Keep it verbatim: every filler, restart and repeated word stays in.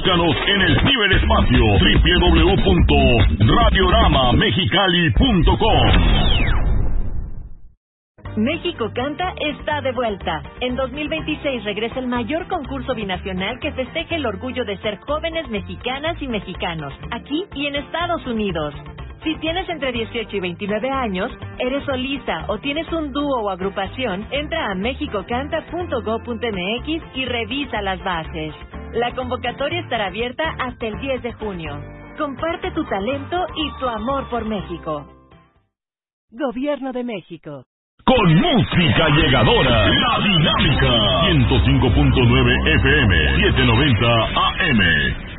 Búscanos en el ciberespacio doble u doble u doble u punto radiorama mexicali punto com. México Canta está de vuelta. En dos mil veintiséis regresa el mayor concurso binacional que festeja el orgullo de ser jóvenes mexicanas y mexicanos, aquí y en Estados Unidos. Si tienes entre dieciocho y veintinueve años, eres solista o tienes un dúo o agrupación, entra a mexico canta punto gob punto eme equis y revisa las bases. La convocatoria estará abierta hasta el diez de junio. Comparte tu talento y tu amor por México. Gobierno de México. Con música llegadora, La Dinámica, ciento cinco punto nueve F M, setecientos noventa A M.